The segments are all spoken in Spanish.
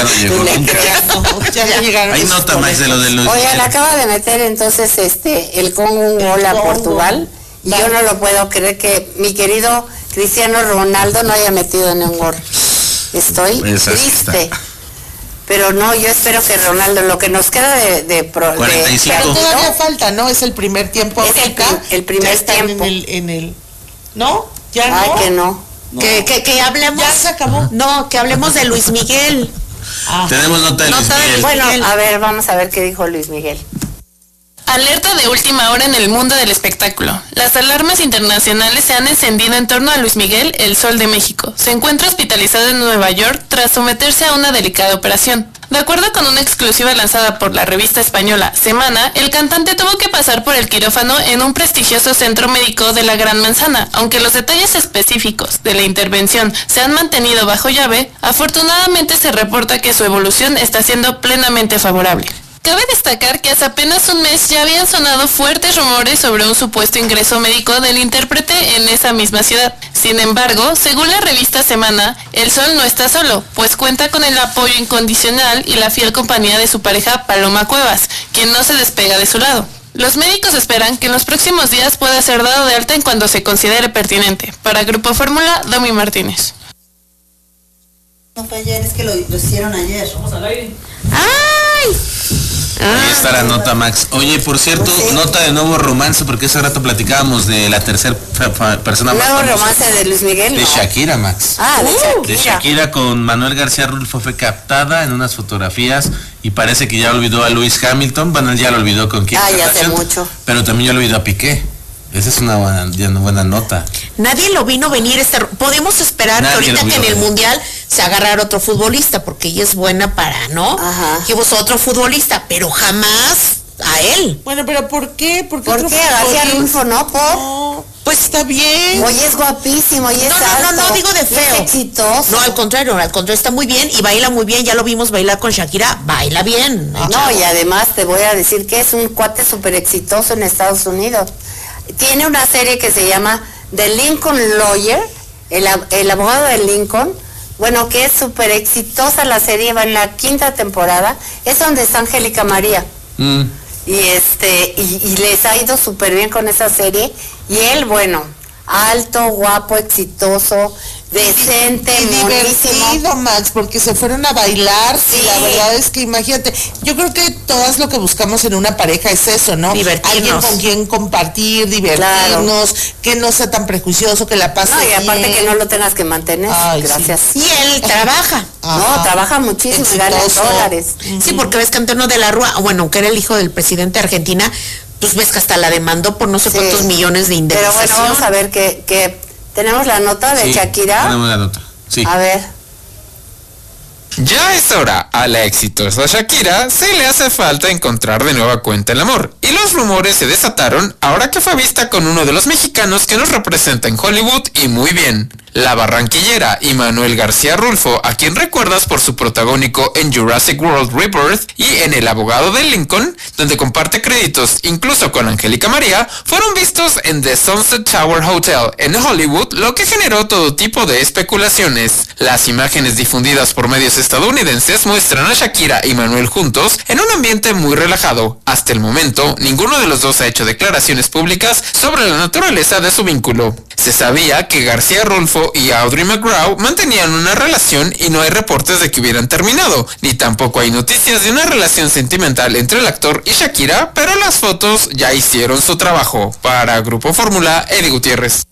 ya no llegó nunca. Ya llegaron. Hay nota más de lo de Luis Oigan, Miguel. acaba de meter entonces el Congo un gol a Portugal. Y yo no lo puedo creer que mi querido Cristiano Ronaldo no haya metido ni un gol. Estoy triste. Pero no, yo espero que Ronaldo, lo que nos queda de 45. Pero todavía falta, ¿no? Es el primer tiempo. Es el primer tiempo. En el, ¿no? Ya no. Ay, que no. Que hablemos. Ya se acabó. No, que hablemos de Luis Miguel. Tenemos nota de Luis Miguel. Bueno, a ver, vamos a ver qué dijo Luis Miguel. Alerta de última hora en el mundo del espectáculo. Las alarmas internacionales se han encendido en torno a Luis Miguel, el Sol de México. Se encuentra hospitalizado en Nueva York tras someterse a una delicada operación. De acuerdo con una exclusiva lanzada por la revista española Semana, el cantante tuvo que pasar por el quirófano en un prestigioso centro médico de la Gran Manzana. Aunque los detalles específicos de la intervención se han mantenido bajo llave, afortunadamente se reporta que su evolución está siendo plenamente favorable. Cabe destacar que hace apenas un mes ya habían sonado fuertes rumores sobre un supuesto ingreso médico del intérprete en esa misma ciudad. Sin embargo, según la revista Semana, el Sol no está solo, pues cuenta con el apoyo incondicional y la fiel compañía de su pareja Paloma Cuevas, quien no se despega de su lado. Los médicos esperan que en los próximos días pueda ser dado de alta en cuanto se considere pertinente. Para Grupo Fórmula, Domi Martínez. No fue ayer, es que lo hicieron ayer. Vamos al aire. ¡Ay! Ahí está la nota, Max. Oye, por cierto, nota de nuevo romance, porque hace rato platicábamos de la tercera persona más Nuevo famosa. romance de Luis Miguel. De Shakira, Max. Ah, de Shakira. De Shakira con Manuel García Rulfo fue captada en unas fotografías y parece que ya olvidó a Lewis Hamilton. Bueno, él ya lo olvidó con Kim ya hace Kardashian, mucho. pero también ya lo olvidó a Piqué. Esa es una buena nota. Nadie lo vino venir. Podemos esperar Nadie que ahorita lo que vino en el venir. Mundial se agarrar otro futbolista, porque ella es buena para, ¿no? Ajá. Que vos otro futbolista, pero jamás a él. Bueno, pero ¿por qué? ¿Por qué? García Rulfo, ¿no? No, pues está bien. Oye, es guapísimo y es alto. No digo de feo. Es exitoso. No, al contrario, está muy bien y baila muy bien. Ya lo vimos bailar con Shakira, baila bien. No, y además te voy a decir que es un cuate súper exitoso en Estados Unidos. Tiene una serie que se llama The Lincoln Lawyer, el abogado de Lincoln, bueno, que es súper exitosa la serie, va en la 5ª temporada, es donde está Angélica María. Y y les ha ido súper bien con esa serie, y él, bueno, alto, guapo, exitoso, decente, Y monísimo. divertido, Max, porque se fueron a bailar. Sí. Y la verdad es que imagínate, yo creo que todas lo que buscamos en una pareja es eso, ¿no? Divertirnos. Alguien con quien compartir, divertirnos, que no sea tan prejuicioso, que la pase No, y aparte bien. que no lo tengas que mantener, Ay, gracias. Y él trabaja. No, trabaja muchísimo y gana en Exitoso. dólares. Sí, porque ves que Antonio de la Rúa, bueno, que era el hijo del presidente de Argentina, pues ves que hasta la demandó por no sé Sí. cuántos millones de Pero indemnización. bueno, vamos a ver que tenemos la nota de Sí, Shakira. tenemos la nota. Sí. A ver. Ya es hora, a la exitosa Shakira se le hace falta encontrar de nueva cuenta el amor. Y los rumores se desataron ahora que fue vista con uno de los mexicanos que nos representa en Hollywood y muy bien. La barranquillera Manuel García Rulfo, a quien recuerdas por su protagónico en Jurassic World Rebirth y en El abogado de Lincoln, donde comparte créditos incluso con Angélica María, fueron vistos en The Sunset Tower Hotel en Hollywood, lo que generó todo tipo de especulaciones. Las imágenes difundidas por medios estadounidenses muestran a Shakira y Manuel juntos en un ambiente muy relajado. Hasta el momento, ninguno de los dos ha hecho declaraciones públicas sobre la naturaleza de su vínculo. Se sabía que García Rulfo y Audrey McGraw mantenían una relación y no hay reportes de que hubieran terminado, ni tampoco hay noticias de una relación sentimental entre el actor y Shakira, pero las fotos ya hicieron su trabajo. Para Grupo Fórmula, Eddie Gutiérrez.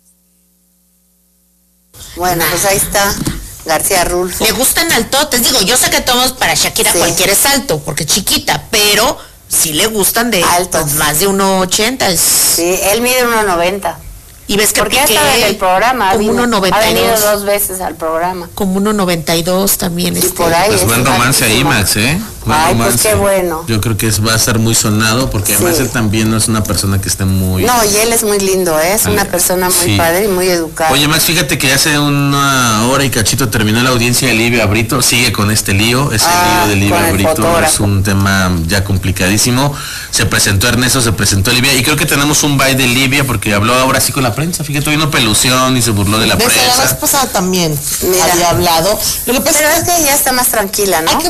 Bueno, pues ahí está García Rulfo. Le gustan altotes, digo, yo sé que todos para Shakira Sí. cualquiera es alto, porque es chiquita, pero sí le gustan de Altos. pues, más de 1.80. Sí, él mide 1.90. Y ves que Porque ya Piqué estaba en el programa. como Ha venido 1.92. 2 veces al programa. Como 1.92 también. Y por ahí. Pues es buen romance ahí, altísimo. Max, ¿eh? Buen Ay, pues romance. qué bueno. Yo creo que va a ser muy sonado porque además Sí. él también no es una persona que esté muy... No, y él es muy lindo, ¿eh? Es una persona muy Sí. padre y muy educada. Oye, Max, fíjate que hace una hora y cachito terminó la audiencia de Livia Brito, sigue con este lío, ese lío de con Livia el Brito fotógrafo. es un tema ya complicadísimo. Se presentó Ernesto, se presentó Livia y creo que tenemos un bye de Livia porque habló ahora sí con la prensa, fíjate, hoy no pelución y se burló de la Desde la vez prensa. pasada también Mira. había hablado. Lo que pasa Pero es que ya está más tranquila, ¿no? hay que